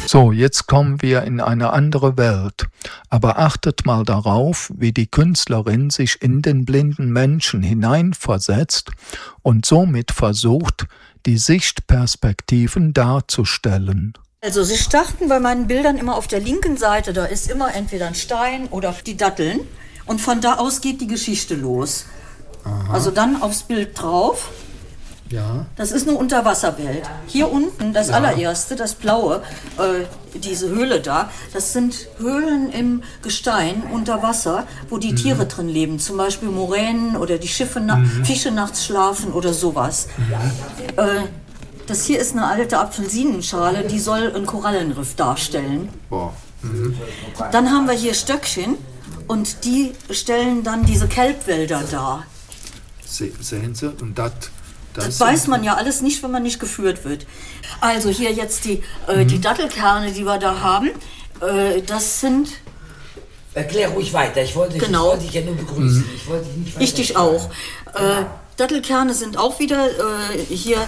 So, jetzt kommen wir in eine andere Welt. Aber achtet mal darauf, wie die Künstlerin sich in den blinden Menschen hineinversetzt und somit versucht, die Sichtperspektiven darzustellen. Also sie starten bei meinen Bildern immer auf der linken Seite, da ist immer entweder ein Stein oder die Datteln und von da aus geht die Geschichte los. Aha. Also dann aufs Bild drauf. Ja. Das ist eine Unterwasserwelt. Hier unten, das allererste, das blaue, diese Höhle da, das sind Höhlen im Gestein unter Wasser, wo die Tiere drin leben. Zum Beispiel Moränen oder die Fische nachts schlafen oder sowas. Das hier ist eine alte Apfelsinenschale, die soll ein Korallenriff darstellen. Boah. Dann haben wir hier Stöckchen und die stellen dann diese Kelbwälder dar. Sehen Sie? Und das weiß man ja alles nicht, wenn man nicht geführt wird. Also hier jetzt die Dattelkerne, die wir da haben, das sind... Erklär ruhig weiter, ich wollte dich ja nur begrüßen. Ich dich auch. Dattelkerne sind auch wieder hier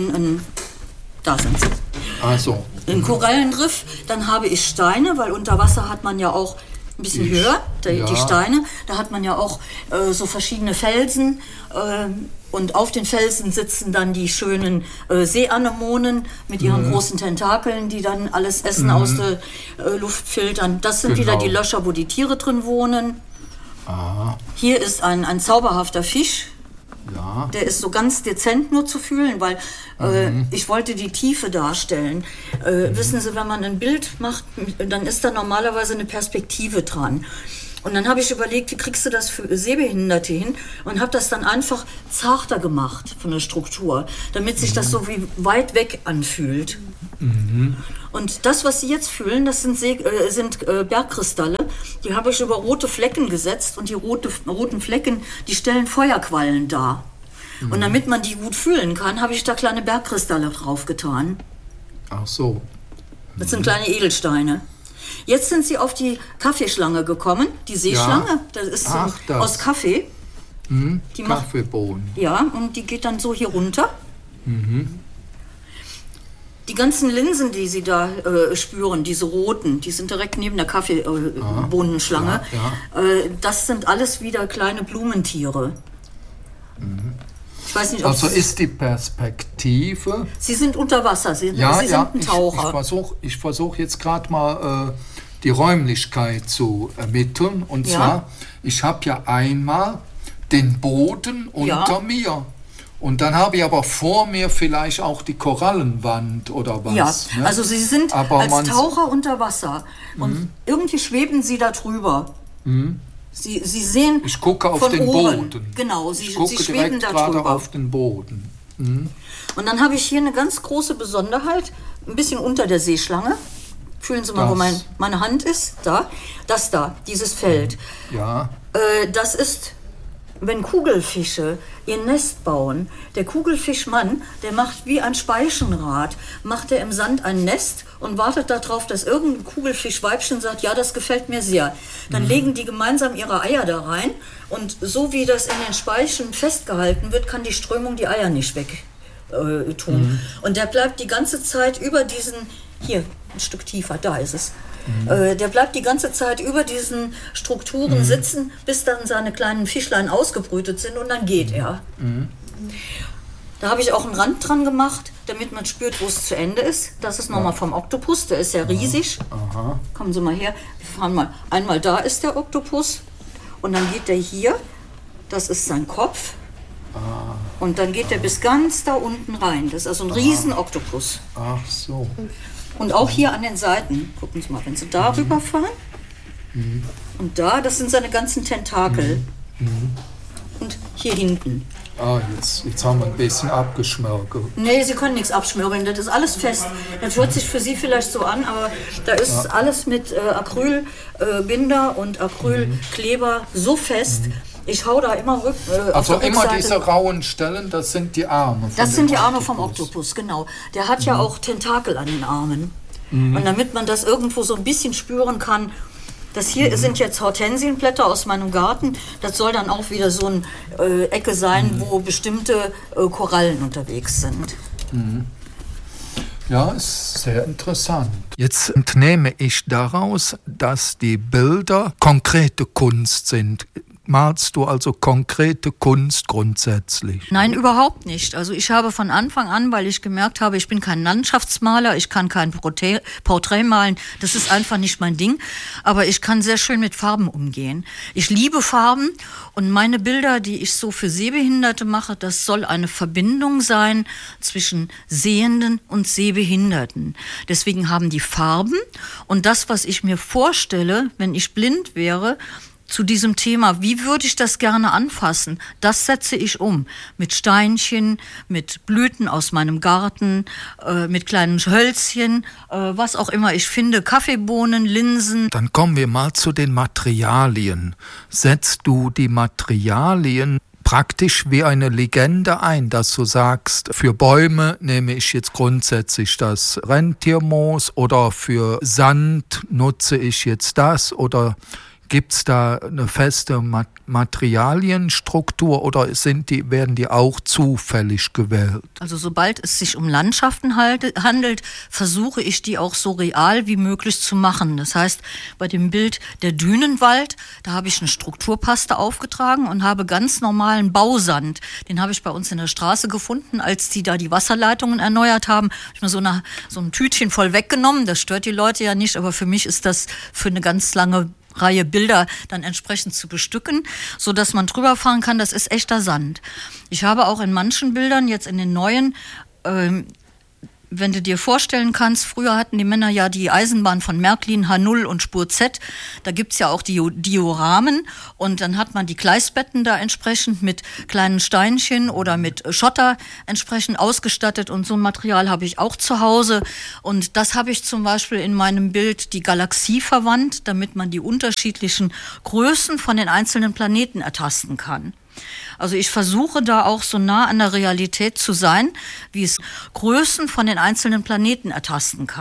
da sind sie. Ach so. Ein Korallenriff, dann habe ich Steine, weil unter Wasser hat man ja auch ein bisschen höher, die Steine, da hat man ja auch so verschiedene Felsen und auf den Felsen sitzen dann die schönen Seeanemonen mit ihren großen Tentakeln, die dann alles Essen aus der Luft filtern. Das sind wieder die Löcher, wo die Tiere drin wohnen. Aha. Hier ist ein zauberhafter Fisch. Ja. Der ist so ganz dezent nur zu fühlen, weil ich wollte die Tiefe darstellen. Wissen Sie, wenn man ein Bild macht, dann ist da normalerweise eine Perspektive dran. Und dann habe ich überlegt, wie kriegst du das für Sehbehinderte hin? Und habe das dann einfach zarter gemacht von der Struktur, damit sich das so wie weit weg anfühlt. Und das, was Sie jetzt fühlen, das sind Bergkristalle. Die habe ich über rote Flecken gesetzt und die roten Flecken, die stellen Feuerquallen dar. Und damit man die gut fühlen kann, habe ich da kleine Bergkristalle drauf getan. Ach so. Das sind kleine Edelsteine. Jetzt sind Sie auf die Kaffeeschlange gekommen, die Seeschlange. Das ist aus Kaffee. Die Kaffeebohnen. Ja, und die geht dann so hier runter. Die ganzen Linsen, die Sie da spüren, diese roten, die sind direkt neben der Kaffeebohnenschlange. Das sind alles wieder kleine Blumentiere. Ich weiß nicht, also ist die Perspektive... Sie sind unter Wasser, Sie sind ein Taucher. Ich versuch jetzt gerade mal die Räumlichkeit zu ermitteln. Und zwar, ich habe ja einmal den Boden unter mir. Und dann habe ich aber vor mir vielleicht auch die Korallenwand oder was. Ja, ne? Also Sie sind als Taucher unter Wasser. Und irgendwie schweben Sie da drüber. Sie sehen ich gucke auf den Boden. Genau, Sie schweben da gerade drüber. auf den Boden. Und dann habe ich hier eine ganz große Besonderheit, ein bisschen unter der Seeschlange. Fühlen Sie mal, wo meine Hand ist. Das da, dieses Feld. Ja. Das ist, wenn Kugelfische ihr Nest bauen. Der Kugelfischmann, der macht wie ein Speichenrad, macht er im Sand ein Nest und wartet darauf, dass irgendein Kugelfischweibchen sagt, ja, das gefällt mir sehr. Dann legen die gemeinsam ihre Eier da rein und so wie das in den Speichen festgehalten wird, kann die Strömung die Eier nicht weg tun. Und der bleibt die ganze Zeit über diesen, hier, ein Stück tiefer, da ist es. Der bleibt die ganze Zeit über diesen Strukturen sitzen, bis dann seine kleinen Fischlein ausgebrütet sind und dann geht er. Da habe ich auch einen Rand dran gemacht, damit man spürt, wo es zu Ende ist. Das ist nochmal vom Oktopus, der ist ja riesig. Kommen Sie mal her, wir fahren mal. Einmal da ist der Oktopus und dann geht der hier, das ist sein Kopf. Und dann geht der bis ganz da unten rein. Das ist also ein riesen Oktopus. Ach so. Und auch hier an den Seiten, gucken Sie mal, wenn Sie da rüberfahren und da, das sind seine ganzen Tentakel. Und hier hinten. Jetzt haben wir ein bisschen abgeschmirgelt. Nee, Sie können nichts abschmirgeln, das ist alles fest. Das hört sich für Sie vielleicht so an, aber da ist alles mit Acrylbinder und Acrylkleber so fest. Ich hau da immer also immer diese rauen Stellen, das sind die Arme. Das sind die Arme vom Oktopus, genau. Der hat ja auch Tentakel an den Armen. Und damit man das irgendwo so ein bisschen spüren kann, das hier sind jetzt Hortensienblätter aus meinem Garten. Das soll dann auch wieder so eine Ecke sein, wo bestimmte Korallen unterwegs sind. Ja, ist sehr interessant. Jetzt entnehme ich daraus, dass die Bilder konkrete Kunst sind. Malst du also konkrete Kunst grundsätzlich? Nein, überhaupt nicht. Also ich habe von Anfang an, weil ich gemerkt habe, ich bin kein Landschaftsmaler, ich kann kein Porträt malen, das ist einfach nicht mein Ding. Aber ich kann sehr schön mit Farben umgehen. Ich liebe Farben und meine Bilder, die ich so für Sehbehinderte mache, das soll eine Verbindung sein zwischen Sehenden und Sehbehinderten. Deswegen haben die Farben und das, was ich mir vorstelle, wenn ich blind wäre, zu diesem Thema, wie würde ich das gerne anfassen, das setze ich um. Mit Steinchen, mit Blüten aus meinem Garten, mit kleinen Hölzchen, was auch immer ich finde, Kaffeebohnen, Linsen. Dann kommen wir mal zu den Materialien. Setzt du die Materialien praktisch wie eine Legende ein, dass du sagst, für Bäume nehme ich jetzt grundsätzlich das Rentiermoos oder für Sand nutze ich jetzt das oder gibt es da eine feste Materialienstruktur oder werden die auch zufällig gewählt? Also sobald es sich um Landschaften handelt, versuche ich die auch so real wie möglich zu machen. Das heißt, bei dem Bild der Dünenwald, da habe ich eine Strukturpaste aufgetragen und habe ganz normalen Bausand. Den habe ich bei uns in der Straße gefunden, als die da die Wasserleitungen erneuert haben. Ich habe mir so ein Tütchen voll weggenommen. Das stört die Leute ja nicht, aber für mich ist das für eine ganz lange Reihe Bilder dann entsprechend zu bestücken, so dass man drüber fahren kann, das ist echter Sand. Ich habe auch in manchen Bildern, jetzt in den neuen, wenn du dir vorstellen kannst, früher hatten die Männer ja die Eisenbahn von Märklin, H0 und Spur Z. Da gibt's ja auch die Dioramen und dann hat man die Gleisbetten da entsprechend mit kleinen Steinchen oder mit Schotter entsprechend ausgestattet und so ein Material habe ich auch zu Hause. Und das habe ich zum Beispiel in meinem Bild die Galaxie verwandt, damit man die unterschiedlichen Größen von den einzelnen Planeten ertasten kann. Also ich versuche da auch so nah an der Realität zu sein, wie es Größen von den einzelnen Planeten ertasten kann.